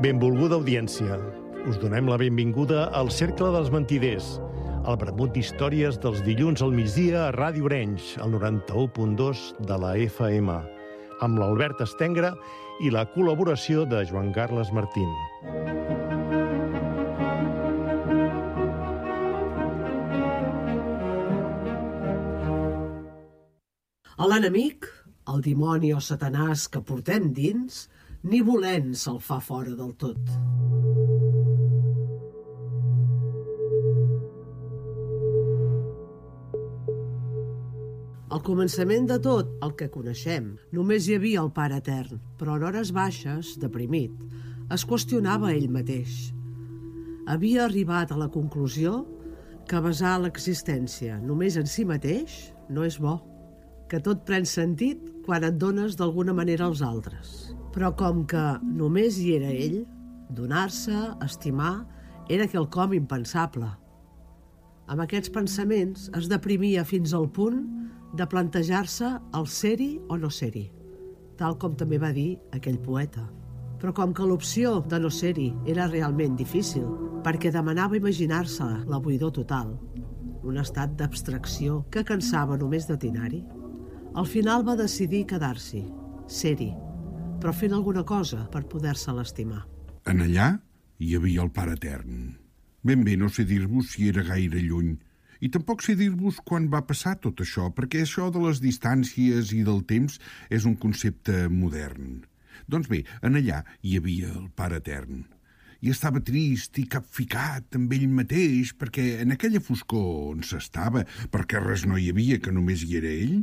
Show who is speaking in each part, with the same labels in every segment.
Speaker 1: Benvolguda audiència. Us donem la benvinguda al Cercle dels Mentiders, el bramut d'històries dels dilluns al migdia a Ràdio Orenys, al 91.2 de la FM, amb l'Albert Estengra i la col·laboració de Joan Carles Martín.
Speaker 2: A l'enemic, el dimoni o satanàs que portem dins, ni volent se'l fa fora del tot. Al començament de tot el que coneixem, només hi havia el Pare Etern, però en hores baixes, deprimit, es qüestionava ell mateix. Havia arribat a la conclusió que basar l'existència només en si mateix no és bo, que tot pren sentit quan et dones d'alguna manera als altres. Però com que només hi era ell, donar-se, estimar, era quelcom impensable. Amb aquests pensaments es deprimia fins al punt de plantejar-se el ser-hi o no ser-hi, tal com també va dir aquell poeta. Però com que l'opció de no ser-hi era realment difícil, perquè demanava imaginar-se la buidor total, un estat d'abstracció que cansava només de tinar-hi, al final va decidir quedar-s'hi, ser-hi, però fent alguna cosa per poder-se l'estimar.
Speaker 3: En allà hi havia el Pare Etern. Ben bé no sé dir-vos si era gaire lluny, i tampoc sé dir-vos quan va passar tot això, perquè això de les distàncies i del temps és un concepte modern. Doncs bé, en allà hi havia el Pare Etern. I estava trist i capficat amb ell mateix, perquè en aquella foscor on s'estava, perquè res no hi havia, que només hi era ell,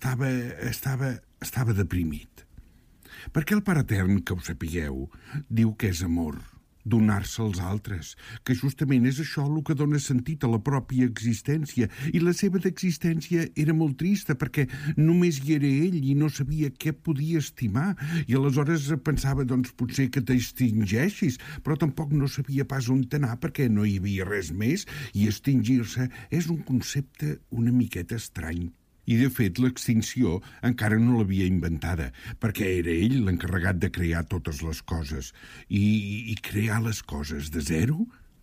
Speaker 3: estava deprimit. Perquè el Pare Etern, que ho sapigueu, diu que és amor, donar-se als altres, que justament és això el que dona sentit a la pròpia existència, i la seva existència era molt trista perquè només hi era ell i no sabia què podia estimar, i aleshores pensava, doncs, potser que t'extingeixis, però tampoc no sabia pas on anar perquè no hi havia res més, i extingir-se és un concepte una miqueta estrany. I, de fet, l'extinció encara no l'havia inventada, perquè era ell l'encarregat de crear totes les coses. I crear les coses de zero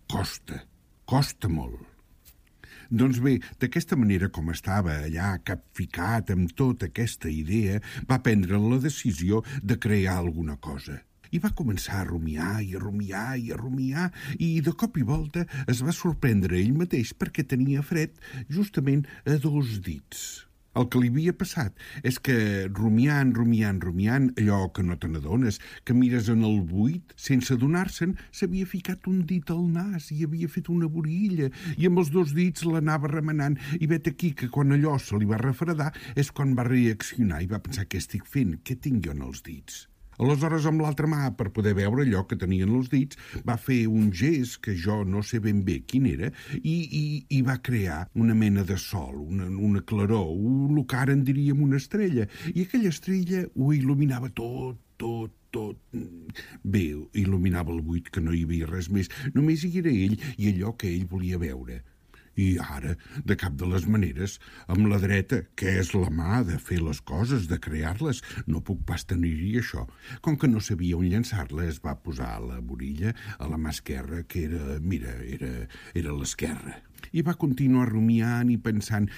Speaker 3: costa molt. Doncs bé, d'aquesta manera com estava allà capficat amb tota aquesta idea, va prendre la decisió de crear alguna cosa. I va començar a rumiar i a rumiar i a rumiar, i de cop i volta es va sorprendre ell mateix perquè tenia fred justament a 2 dits. El que li havia passat és que rumiant, allò que no te n'adones, que mires en el buit, sense adonar-se'n, s'havia ficat un dit al nas i havia fet una borilla, i amb els 2 dits l'anava remenant, i vet aquí que quan allò se li va refredar és quan va reaccionar i va pensar què estic fent, què tinc jo en els dits. Aleshores, amb l'altra mà, per poder veure allò que tenien els dits, va fer un gest que jo no sé ben bé quin era i va crear una mena de sol, una claror, el que ara en diríem una estrella. I aquella estrella ho il·luminava tot. Bé, il·luminava el buit, que no hi havia res més. Només hi era ell i allò que ell volia veure. I ara, de cap de les maneres, amb la dreta, que és la mà de fer les coses, de crear-les, no puc pas tenir-hi això. Com que no sabia on llançar-la, es va posar la borilla a la mà esquerra, que era l'esquerra. I va continuar rumiant i pensant,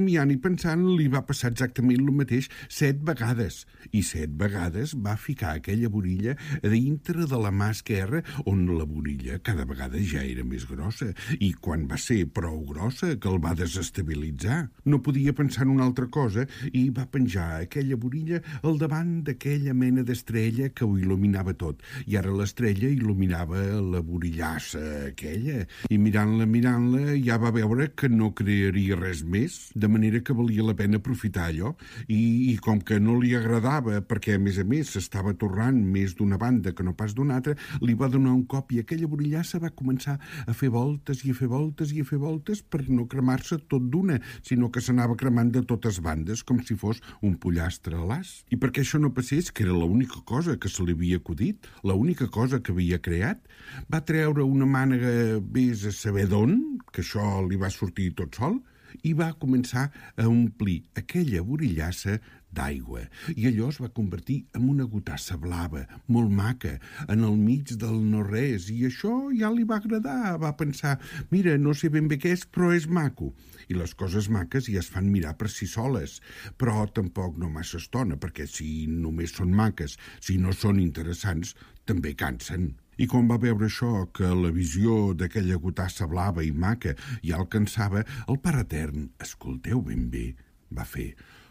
Speaker 3: li va passar exactament el mateix 7 vegades. I 7 vegades va ficar aquella borilla a dintre de la mà esquerra, on la borilla cada vegada ja era més grossa, i quan va ser prou grossa que el va desestabilitzar. No podia pensar en una altra cosa i va penjar aquella borilla al davant d'aquella mena d'estrella que ho il·luminava tot. I ara l'estrella il·luminava la borillassa aquella, i mirant-la ja va veure que no crearia res més, de manera que valia la pena aprofitar allò, i com que no li agradava, perquè a més s'estava torrant més d'una banda que no pas d'una altra, li va donar un cop i aquella borillassa va començar a fer voltes i a fer voltes i a fer voltes per no cremar-se tot d'una, sinó que s'anava cremant de totes bandes, com si fos un pollastre a l'as. I perquè això no passés, que era l'única cosa que se li havia acudit, l'única cosa que havia creat, va treure una mànega vés a saber d'on, que això li va sortir tot sol, i va començar a omplir aquella borillassa d'aigua, i allò es va convertir en una gotassa blava, molt maca, en el mig del no-res, i això ja li va agradar. Va pensar, mira, no sé ben bé què és, però és maco. I les coses maques ja es fan mirar per si soles, però tampoc no massa estona, perquè si només són maques, si no són interessants, també cansen. I quan va veure això, que la visió d'aquella gotassa blava i maca ja el cansava, el Pare Etern, escolteu ben bé, va fer...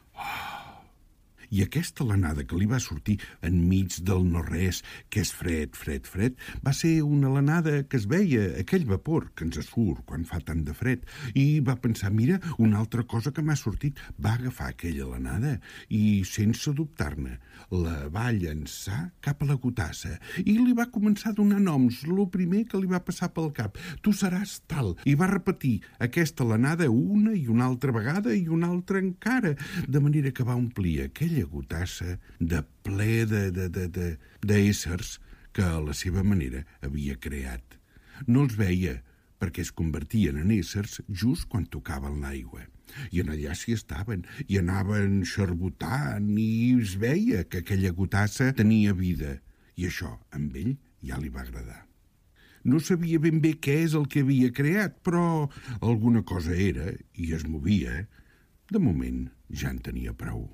Speaker 3: I aquesta alenada que li va sortir enmig del no-res, que és fred, fred, fred, va ser una alenada que es veia, aquell vapor que ens surt quan fa tant de fred. I va pensar, mira, una altra cosa que m'ha sortit. Va agafar aquella alenada i, sense dubtar-ne, la va llançar cap a la gotassa i li va començar a donar noms, lo primer que li va passar pel cap. Tu seràs tal. I va repetir aquesta alenada una i una altra vegada i una altra encara, de manera que va omplir aquella gotassa de ple d'éssers que a la seva manera havia creat. No els veia perquè es convertien en éssers just quan tocaven l'aigua. I en allà s'hi estaven, i anaven xarbotant, i es veia que aquella gotassa tenia vida. I això, amb ell, ja li va agradar. No sabia ben bé què és el que havia creat, però alguna cosa era, i es movia. De moment, ja en tenia prou.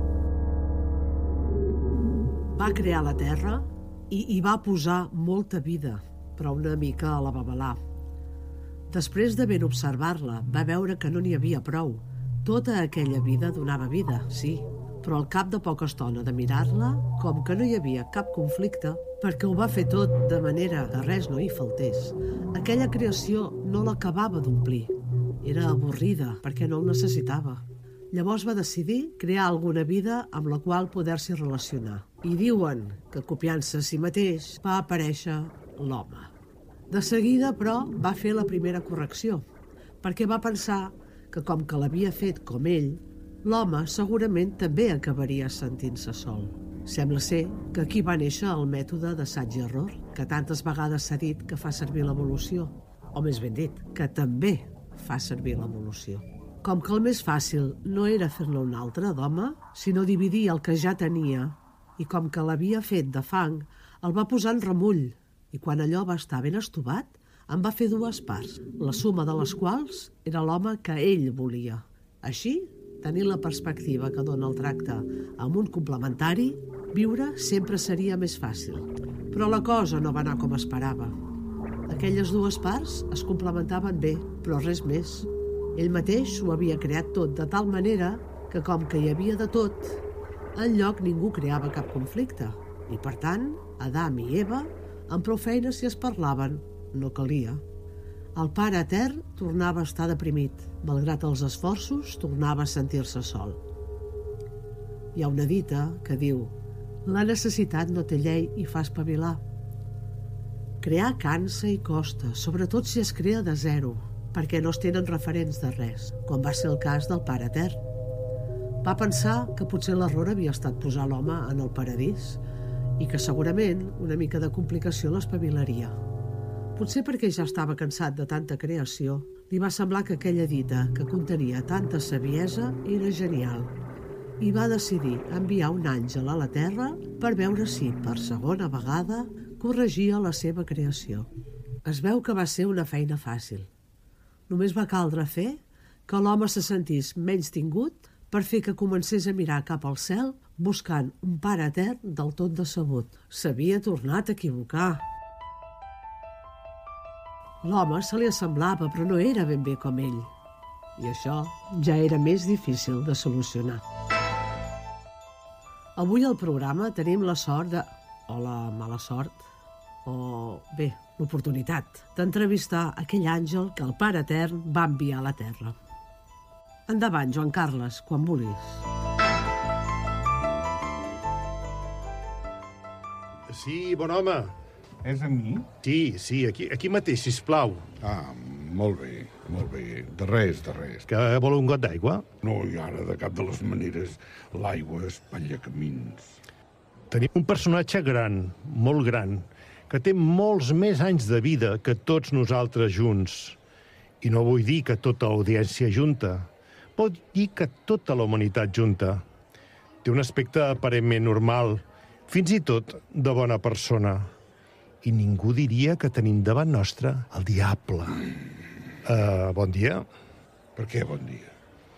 Speaker 2: Va crear la terra i hi va posar molta vida, però una mica a la babalà. Després de ben observar-la, va veure que no n'hi havia prou. Tota aquella vida donava vida, sí, però al cap de poca estona de mirar-la, com que no hi havia cap conflicte, perquè ho va fer tot de manera que res no hi faltés, aquella creació no l'acabava d'omplir. Era avorrida, perquè no el necessitava. Llavors va decidir crear alguna vida amb la qual poder-s'hi relacionar. I diuen que, copiant-se a si mateix, va aparèixer l'home. De seguida, però, va fer la primera correcció, perquè va pensar que, com que l'havia fet com ell, l'home segurament també acabaria sentint-se sol. Sembla ser que aquí va néixer el mètode d'assaig i error, que tantes vegades s'ha dit que fa servir l'evolució, o més ben dit, que també fa servir l'evolució. Com que el més fàcil no era fer-ne un altre d'home, sinó dividir el que ja tenia, i com que l'havia fet de fang, el va posar en remull, i quan allò va estar ben estovat, en va fer dues parts, la suma de les quals era l'home que ell volia. Així, tenint la perspectiva que dona el tracte amb un complementari, viure sempre seria més fàcil. Però la cosa no va anar com esperava. Aquelles dues parts es complementaven bé, però res més. Ell mateix ho havia creat tot de tal manera que, com que hi havia de tot, enlloc ningú creava cap conflicte. I, per tant, Adam i Eva, amb prou feines si es parlaven, no calia. El Pare Etern tornava a estar deprimit. Malgrat els esforços, tornava a sentir-se sol. Hi ha una dita que diu: la necessitat no té llei i fa espavilar. Crear cansa i costa, sobretot si es crea de zero, perquè no es tenen referents de res, com va ser el cas del Pare Etern. Va pensar que potser l'error havia estat posar l'home en el paradís i que segurament una mica de complicació l'espavilaria. Potser perquè ja estava cansat de tanta creació, li va semblar que aquella dita, que contenia tanta saviesa, era genial, i va decidir enviar un àngel a la Terra per veure si, per segona vegada, corregia la seva creació. Es veu que va ser una feina fàcil. Només va caldre fer que l'home se sentís menys tingut per fer que comencés a mirar cap al cel buscant un Pare Etern del tot decebut. S'havia tornat a equivocar. L'home se li assemblava, però no era ben bé com ell. I això ja era més difícil de solucionar. Avui al programa tenim la sort de... o la mala sort, o bé, l'oportunitat d'entrevistar aquell àngel que el Pare Etern va enviar a la Terra. Endavant, Joan Carles, quan vulguis.
Speaker 1: Sí, bon home.
Speaker 3: És a mi?
Speaker 1: Sí, aquí mateix, sisplau.
Speaker 3: Ah, molt bé, molt bé. De res, de res.
Speaker 1: Que vol un got d'aigua?
Speaker 3: No, i ara, de cap de les maneres, l'aigua espatlla camins.
Speaker 1: Tenim un personatge gran, molt gran, que té molts més anys de vida que tots nosaltres junts. I no vull dir que tota l'audiència junta. Pot dir que tota la humanitat junta. Té un aspecte aparentment normal, fins i tot de bona persona. I ningú diria que tenim davant nostre el diable. Bon dia.
Speaker 3: Per què bon dia?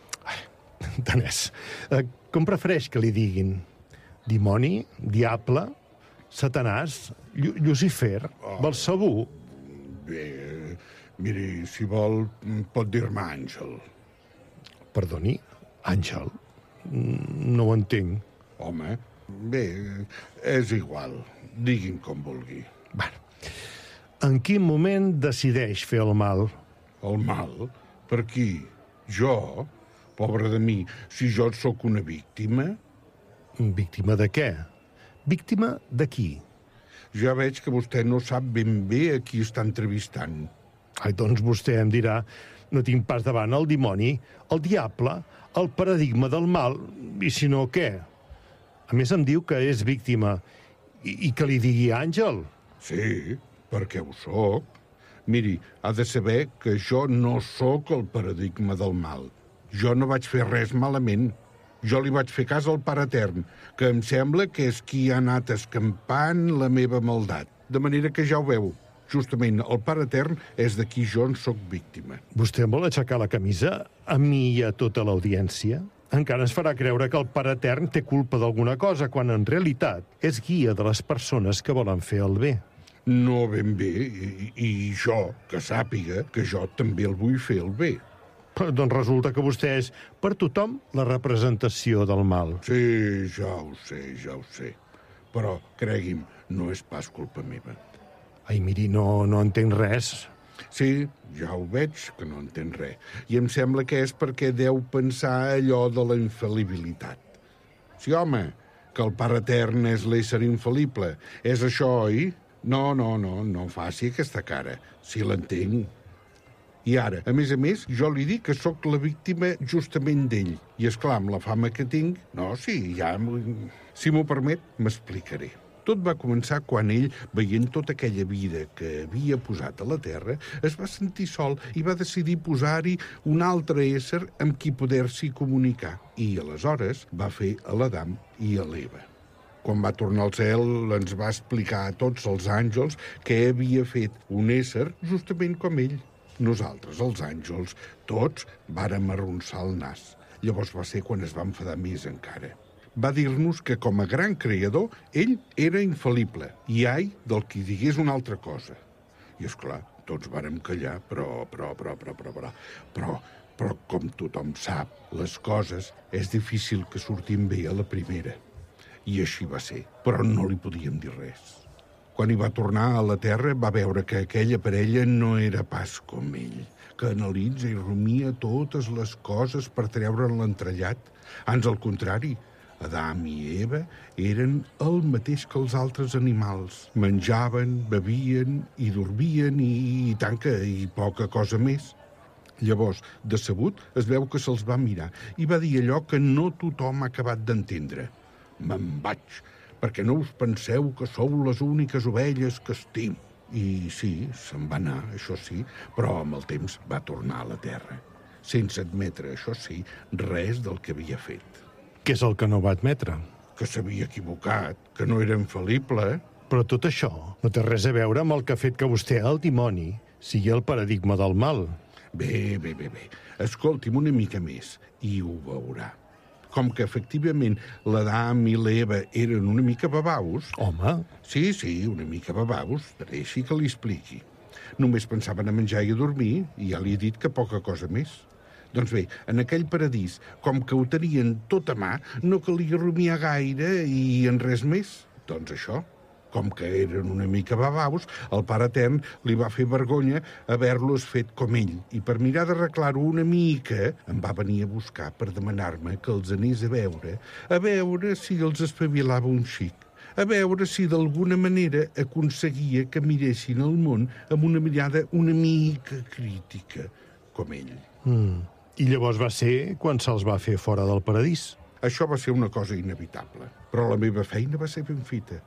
Speaker 1: Danès, com prefereix que li diguin? Dimoni? Diable? Satanàs? Llucifer? Belcebú?
Speaker 3: Bé, miri, si vol, pot dir-me Àngel.
Speaker 1: Perdoni? Àngel? No ho entenc.
Speaker 3: Home, bé, és igual. Digui'm com vulgui.
Speaker 1: Bueno, en quin moment decideix fer el mal?
Speaker 3: El mal? Per qui? Jo? Pobre de mi, si jo sóc una víctima?
Speaker 1: Víctima de què? Víctima de qui?
Speaker 3: Ja veig que vostè no sap ben bé a qui està entrevistant.
Speaker 1: Ai, doncs vostè em dirà, no tinc pas davant el dimoni, el diable, el paradigma del mal, i si no, què? A més em diu que és víctima i que li digui àngel.
Speaker 3: Sí, perquè ho sóc. Miri, ha de saber que jo no sóc el paradigma del mal. Jo no vaig fer res malament. Jo li vaig fer cas al Pare Etern, que em sembla que és qui ha anat escampant la meva maldat. De manera que ja ho veu. Justament, el Pare Etern és de qui jo en sóc víctima.
Speaker 1: Vostè em vol aixecar la camisa a mi i a tota l'audiència? Encara ens farà creure que el Pare Etern té culpa d'alguna cosa, quan en realitat és guia de les persones que volen fer el bé.
Speaker 3: No ben bé, i jo, que sàpiga que jo també el vull fer el bé.
Speaker 1: Però, doncs resulta que vostè és, per tothom, la representació del mal.
Speaker 3: Sí, ja ho sé. Però, cregui'm, no és pas culpa meva.
Speaker 1: Ai, miri, no entenc res.
Speaker 3: Sí, ja ho veig, que no entén res. I em sembla que és perquè deu pensar allò de la infal·libilitat. Sí, home, que el Pare Etern és l'ésser infal·lible. És això, oi? No faci aquesta cara. Si l'entenc. I ara, a més, jo li dic que sóc la víctima justament d'ell. I, esclar, amb la fama que tinc... No, sí, ja... Si m'ho permet, m'explicaré. Tot va començar quan ell, veient tota aquella vida que havia posat a la Terra, es va sentir sol i va decidir posar-hi un altre ésser amb qui poder-s'hi comunicar. I, aleshores, va fer a l'Adam i a l'Eva. Quan va tornar al cel, ens va explicar a tots els àngels què havia fet un ésser justament com ell. Nosaltres, els àngels, tots vàrem arronsar el nas. Llavors va ser quan es va enfadar més encara. Va dir-nos que, com a gran creador, ell era infal·lible, i ai del qui digués una altra cosa. I, esclar, tots vàrem callar, però, com tothom sap, les coses és difícil que surtin bé a la primera. I així va ser, però no li podíem dir res. Quan hi va tornar a la Terra va veure que aquella parella no era pas com ell, que analitza i rumia totes les coses per treure'n l'entrellat. Ans al contrari, Adam i Eva eren el mateix que els altres animals. Menjaven, bevien i dormien i poca cosa més. Llavors, decebut, es veu que se'ls va mirar i va dir allò que no tothom ha acabat d'entendre. Me'n vaig, perquè no us penseu que sou les úniques ovelles que estim. I sí, se'n va anar, això sí, però amb el temps va tornar a la Terra, sense admetre, això sí, res del que havia fet.
Speaker 1: Què és el que no va admetre?
Speaker 3: Que s'havia equivocat, que no era infal·lible.
Speaker 1: Però tot això no té res a veure amb el que ha fet que vostè, el dimoni, sigui el paradigma del mal.
Speaker 3: Bé. Escolti'm una mica més i ho veurà. Com que, efectivament, l'Adam i l'Eva eren una mica babaus...
Speaker 1: Home!
Speaker 3: Sí, una mica babaus, deixi que li expliqui. Només pensaven a menjar i a dormir, i ja li he dit que poca cosa més. Doncs bé, en aquell paradís, com que ho tenien tot a mà, no calia rumiar gaire i en res més. Doncs això, com que eren una mica babaus, el Pare Etern li va fer vergonya haver-los fet com ell, i per mirar d'arreglar-ho una mica, em va venir a buscar per demanar-me que els anés a veure si els espavilava un xic, a veure si d'alguna manera aconseguia que miressin el món amb una mirada una mica crítica, com ell.
Speaker 1: I llavors va ser quan se'ls va fer fora del paradís.
Speaker 3: Això va ser una cosa inevitable, però la meva feina va ser ben feta.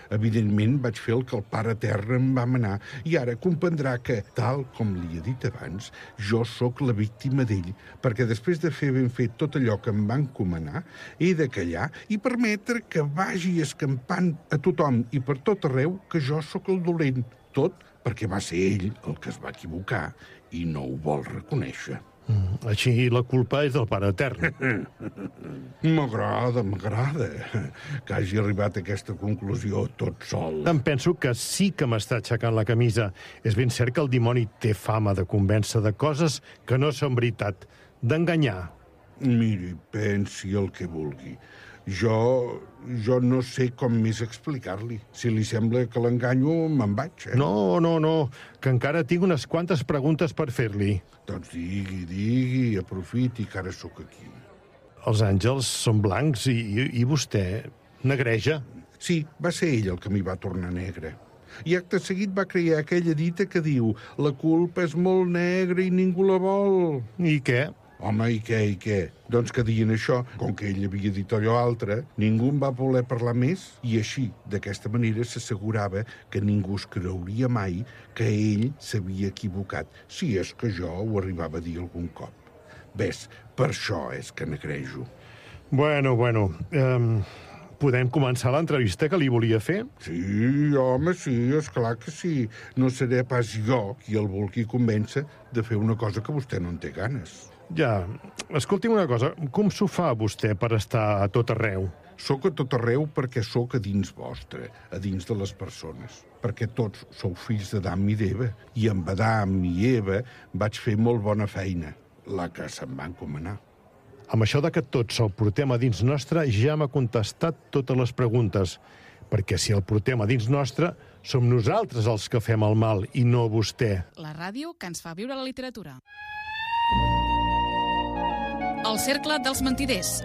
Speaker 3: Evidentment vaig fer el que el Pare Etern em va manar i ara comprendrà que, tal com li he dit abans, jo sóc la víctima d'ell, perquè després de fer ben fet tot allò que em va encomanar, he de callar i permetre que vagi escampant a tothom i per tot arreu que jo sóc el dolent. Tot perquè va ser ell el que es va equivocar i no ho vol reconèixer.
Speaker 1: Així la culpa és del Pare Etern.
Speaker 3: M'agrada que hagi arribat a aquesta conclusió tot sol.
Speaker 1: Em penso que sí que m'està aixecant la camisa. És ben cert que el dimoni té fama de convèncer de coses que no són veritat, d'enganyar.
Speaker 3: Miri, pensi el que vulgui. Jo no sé com més explicar-li. Si li sembla que l'enganyo, me'n vaig,
Speaker 1: No, que encara tinc unes quantes preguntes per fer-li.
Speaker 3: Doncs digui, aprofiti que ara sóc aquí.
Speaker 1: Els àngels són blancs i vostè negreja.
Speaker 3: Sí, va ser ell el que m'hi va tornar negre. I acte seguit va crear aquella dita que diu «La culpa és molt negra i ningú la vol».
Speaker 1: I què?
Speaker 3: Home, i què? Doncs que dient això, com que ell havia dit allò altre, ningú en va voler parlar més i així, d'aquesta manera, s'assegurava que ningú es creuria mai que ell s'havia equivocat, si és que jo ho arribava a dir algun cop. Ves, per això és que negrejo.
Speaker 1: Bueno, podem començar l'entrevista que li volia fer?
Speaker 3: Sí, home, sí, esclar que sí. No seré pas jo qui el vulgui convèncer de fer una cosa que vostè no en té ganes.
Speaker 1: Ja, escolti'm una cosa, com s'ho fa vostè per estar a tot arreu?
Speaker 3: Sóc a tot arreu perquè sóc a dins vostre, a dins de les persones. Perquè tots sou fills d'Adam i d'Eva, i amb Adam i Eva vaig fer molt bona feina, la que se'm va encomanar.
Speaker 1: Amb això de que tots el portem a dins nostre ja m'ha contestat totes les preguntes, perquè si el portem a dins nostre som nosaltres els que fem el mal i no vostè.
Speaker 4: La ràdio que ens fa viure la literatura. El cercle dels mentiders.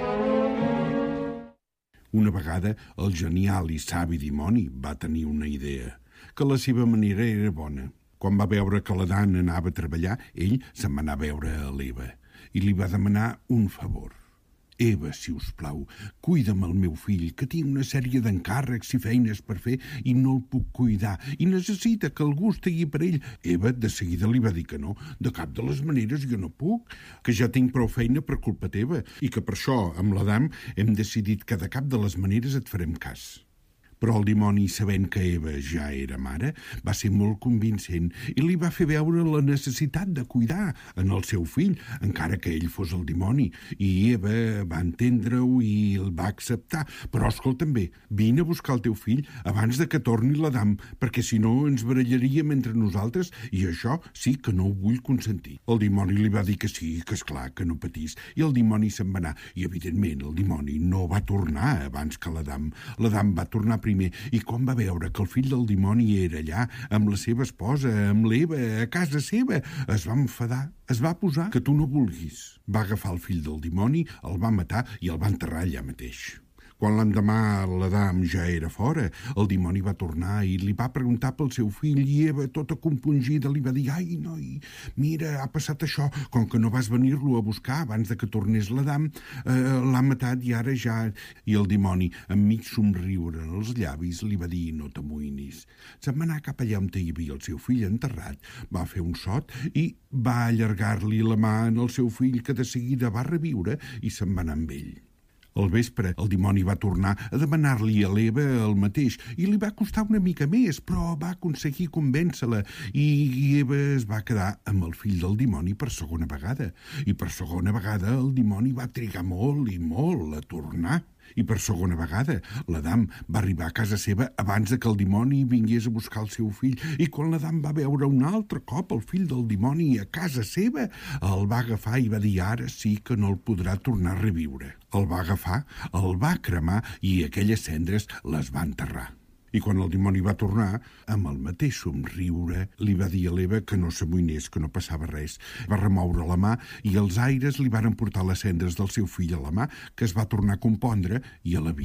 Speaker 3: Una vegada, el genial i savi dimoni va tenir una idea, que la seva manera era bona. Quan va veure que l'Adam anava a treballar, ell se'n va anar a veure a l'Eva i li va demanar un favor. Eva, si us plau, cuida'm el meu fill, que tinc una sèrie d'encàrrecs i feines per fer i no el puc cuidar, i necessita que algú estigui per ell. Eva de seguida li va dir que no, de cap de les maneres jo no puc, que ja tinc prou feina per culpa teva, i que per això, amb l'Adam, hem decidit que de cap de les maneres et farem cas. Però el dimoni, sabent que Eva ja era mare, va ser molt convincent i li va fer veure la necessitat de cuidar en el seu fill, encara que ell fos el dimoni. I Eva va entendre-ho i el va acceptar. Però escolta'm bé, vine a buscar el teu fill abans de que torni l'Adam, perquè si no ens barallaríem entre nosaltres i això sí que no ho vull consentir. El dimoni li va dir que sí, que esclar, que no patís, i el dimoni se'n va anar. I evidentment el dimoni no va tornar abans que l'Adam. L'Adam va tornar primer i quan va veure que el fill del dimoni era allà, amb la seva esposa, amb l'Eva, a casa seva, es va enfadar, es va posar que tu no vulguis. Va agafar el fill del dimoni, el va matar i el va enterrar allà mateix. Quan l'endemà l'Adam ja era fora, el dimoni va tornar i li va preguntar pel seu fill i Eva, tota compungida, li va dir «Ai, noi, mira, ha passat això, com que no vas venir-lo a buscar abans de que tornés l'Adam, l'ha matat i ara ja...» I el dimoni, amb mig somriure en els llavis, li va dir «No t'amoïnis». Se'n va anar cap allà on hi havia el seu fill enterrat, va fer un sot i va allargar-li la mà en el seu fill, que de seguida va reviure i se'n va anar amb ell. Al vespre, el dimoni va tornar a demanar-li a l'Eva el mateix i li va costar una mica més, però va aconseguir convèncer-la i Eva es va quedar amb el fill del dimoni per segona vegada. I per segona vegada el dimoni va trigar molt i molt a tornar. I per segona vegada l'Adam va arribar a casa seva abans que el dimoni vingués a buscar el seu fill, i quan l'Adam va veure un altre cop el fill del dimoni a casa seva, el va agafar i va dir ara sí que no el podrà tornar a reviure. El va agafar, el va cremar i aquelles cendres les va enterrar. I quan el dimoni va tornar, amb el mateix somriure, li va dir a l'Eva que no s'amoïnés, que no passava res. Va remoure la mà i els aires li varen portar les cendres del seu fill a la mà, que es va tornar a compondre i a la vida.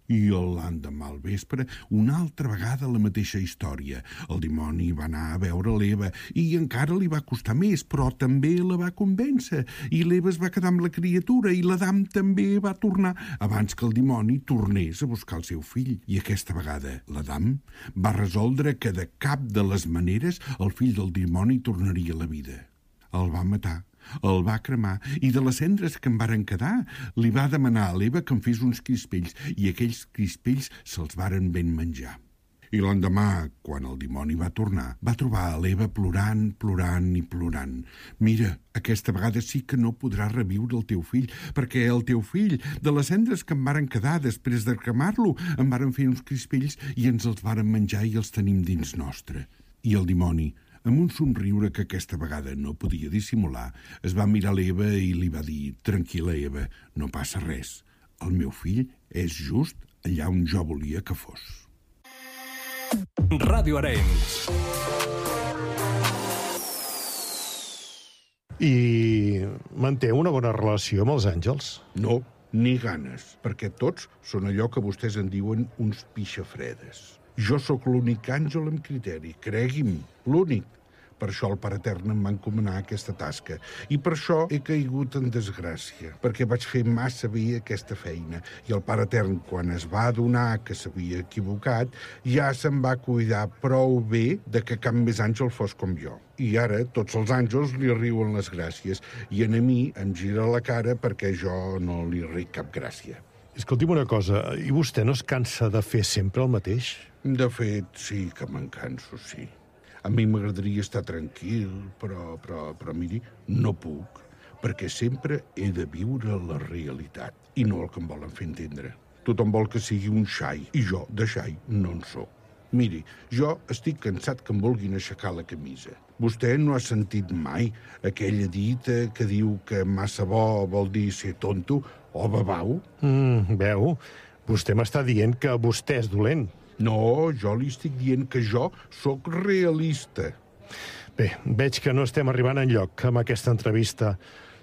Speaker 3: I l'endemà al vespre, una altra vegada la mateixa història. El dimoni va anar a veure l'Eva i encara li va costar més, però també la va convèncer. I l'Eva es va quedar amb la criatura i l'Adam també va tornar abans que el dimoni tornés a buscar el seu fill. I aquesta vegada l'Adam va resoldre que de cap de les maneres el fill del dimoni tornaria a la vida. El va matar. El va cremar i de les cendres que en varen quedar li va demanar a l'Eva que en fes uns crispells i aquells crispells se'ls varen ben menjar. I l'endemà, quan el dimoni va tornar, va trobar a l'Eva plorant, plorant i plorant. Mira, aquesta vegada sí que no podràs reviure el teu fill, perquè el teu fill, de les cendres que en varen quedar després de cremar-lo, en varen fer uns crispells i ens els varen menjar i els tenim dins nostre. I el dimoni, amb un somriure que aquesta vegada no podia dissimular, es va mirar l'Eva i li va dir: «Tranquil·la, Eva, no passa res. El meu fill és just allà on jo volia que fos».
Speaker 5: Ràdio Arenys.
Speaker 1: I manté una bona relació amb els àngels?
Speaker 3: No, ni ganes, perquè tots són allò que vostès en diuen uns pixafredes. Jo sóc l'únic àngel amb criteri, cregui'm, l'únic. Per això el Pare Etern em va encomanar aquesta tasca. I per això he caigut en desgràcia, perquè vaig fer massa bé aquesta feina. I el Pare Etern, quan es va adonar que s'havia equivocat, ja se'n va cuidar prou bé de que cap més àngel fos com jo. I ara tots els àngels li riuen les gràcies, i a mi em gira la cara perquè jo no li ric cap gràcia.
Speaker 1: Escolti'm una cosa, i vostè no es cansa de fer sempre el mateix?
Speaker 3: De fet, sí que me'n canso, sí. A mi m'agradaria estar tranquil, però miri, no puc, perquè sempre he de viure la realitat, i no el que em volen fer entendre. Tothom vol que sigui un xai, i jo de xai no en sóc. Miri, jo estic cansat que em vulguin aixecar la camisa. Vostè no ha sentit mai aquella dita que diu que massa bo vol dir ser tonto o babau?
Speaker 1: Veu, vostè m'està dient que vostè és dolent.
Speaker 3: No, jo li estic dient que jo sóc realista.
Speaker 1: Bé, veig que no estem arribant enlloc amb aquesta entrevista.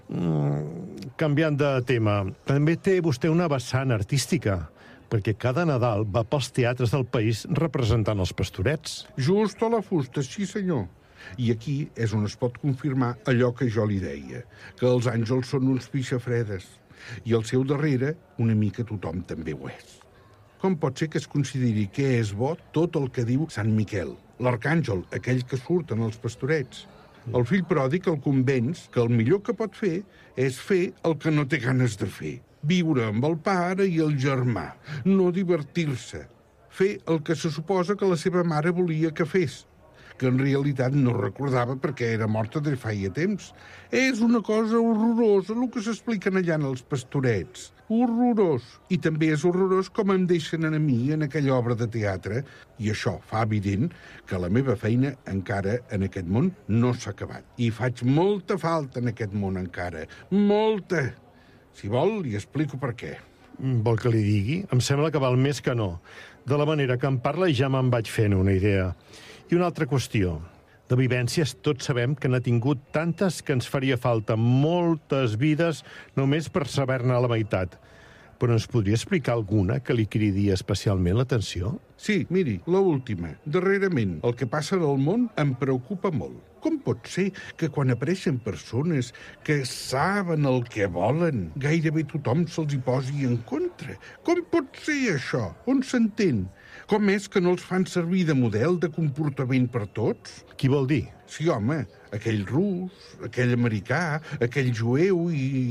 Speaker 1: Canviant de tema, també té vostè una vessant artística, perquè cada Nadal va pels teatres del país representant els pastorets.
Speaker 3: Just a la fusta, sí senyor. I aquí és on es pot confirmar allò que jo li deia, que els àngels són uns pixafredes, i al seu darrere una mica tothom també ho és. Com pot ser que es consideri que és bo tot el que diu Sant Miquel, l'arcàngel, aquell que surt en els pastorets? El fill pròdig el convenç que el millor que pot fer és fer el que no té ganes de fer. Viure amb el pare i el germà, no divertir-se. Fer el que se suposa que la seva mare volia que fes, que en realitat no recordava perquè era morta de feia temps. És una cosa horrorosa el que s'expliquen allà en els pastorets. Horrorós. I també és horrorós com em deixen a mi en aquella obra de teatre, i això fa evident que la meva feina encara en aquest món no s'ha acabat. I faig molta falta en aquest món encara. Molta. Si vol, li explico per què.
Speaker 1: Vol que li digui? Em sembla que val més que no. De la manera que em parla ja me'n vaig fent una idea. I una altra qüestió. De vivències tots sabem que n'ha tingut tantes que ens faria falta moltes vides només per saber-ne la meitat. Però ens podria explicar alguna que li cridi especialment l'atenció?
Speaker 3: Sí, miri, l'última. Darrerament, el que passa en el món em preocupa molt. Com pot ser que quan apareixen persones que saben el que volen, gairebé tothom se'ls hi posi en contra? Com pot ser això? On s'entén? Com és que no els fan servir de model de comportament per tots?
Speaker 1: Qui vol dir?
Speaker 3: Sí, home, aquell rus, aquell americà, aquell jueu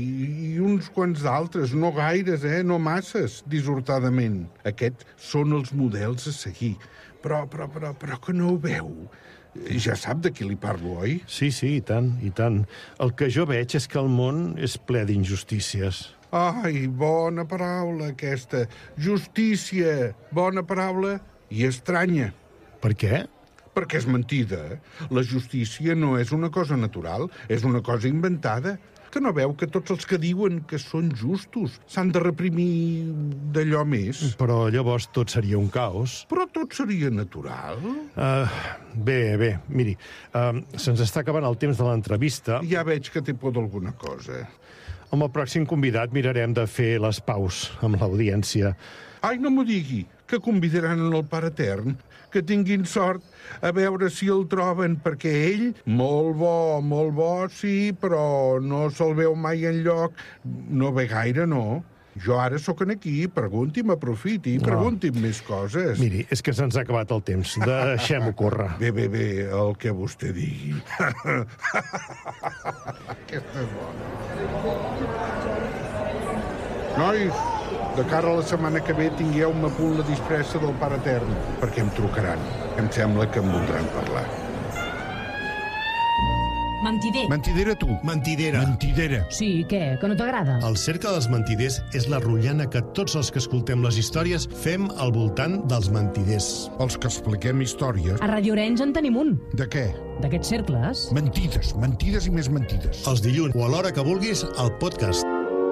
Speaker 3: i uns quants d'altres, no gaires, no masses, dissortadament. Aquests són els models a seguir. Però que no ho veu. Ja sap de qui li parlo, oi?
Speaker 1: Sí, i tant, i tant. El que jo veig és que el món és ple d'injustícies.
Speaker 3: Ai, bona paraula aquesta. Justícia, bona paraula i estranya.
Speaker 1: Per què?
Speaker 3: Perquè és mentida. La justícia no és una cosa natural, és una cosa inventada. Que no veu que tots els que diuen que són justos s'han de reprimir d'allò més?
Speaker 1: Però llavors tot seria un caos.
Speaker 3: Però tot seria natural?
Speaker 1: Bé, miri, se'ns està acabant el temps de l'entrevista.
Speaker 3: Ja veig que té por d'alguna cosa.
Speaker 1: Amb el pròxim convidat mirarem de fer les paus amb l'audiència.
Speaker 3: Ai, no m'ho digui, que convidaran el Pare Etern. Que tinguin sort a veure si el troben, perquè ell, molt bo, sí, però no se'l veu mai enlloc. No ve gaire, no. Jo ara sóc aquí, pregunti'm, aprofiti, pregunti'm més coses.
Speaker 1: Miri, és que se'ns ha acabat el temps. Deixem-ho córrer.
Speaker 3: Bé, el que vostè digui. Aquesta és bona. Nois, de cara a la setmana que ve tingueu-me a punt la disfressa del Pare Etern, perquè em trucaran. Em sembla que em voldran parlar.
Speaker 5: Mentider.
Speaker 3: Mentidera, tu.
Speaker 1: Mentidera.
Speaker 3: Mentidera.
Speaker 5: Sí, què? Que no t'agrada?
Speaker 1: El Cercle dels Mentiders és la rotllana que tots els que escoltem les històries fem al voltant dels mentiders.
Speaker 3: Els que expliquem històries.
Speaker 5: A Radio Orenys en tenim un.
Speaker 3: De què?
Speaker 5: D'aquests cercles.
Speaker 3: Mentides i més mentides.
Speaker 1: Els dilluns o a l'hora que vulguis al podcast.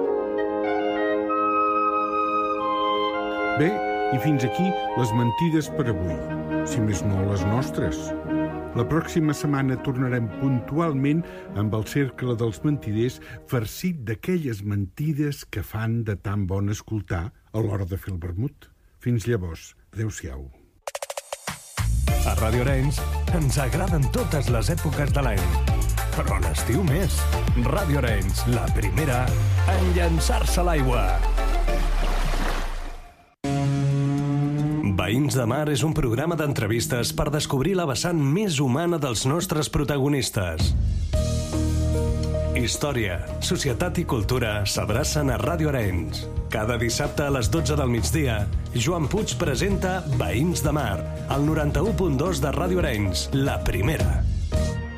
Speaker 3: Bé, i fins aquí les mentides per avui, si més no les nostres. La pròxima setmana tornarem puntualment amb el Cercle dels Mentiders farcit d'aquelles mentides que fan de tan bon escoltar a l'hora de fer el vermut. Fins llavors, adéu-siau.
Speaker 6: A Radio Orenys ens agraden totes les èpoques de l'any, però l'estiu més. Radio Orenys, la primera en llançar-se a l'aigua. Veïns de Mar és un programa d'entrevistes per descobrir la vessant més humana dels nostres protagonistes. Història, societat i cultura s'abracen a Radio Orenys. Cada dissabte a les 12 del migdia, Joan Puig presenta Veïns de Mar, al 91.2 de Radio Orenys, la primera.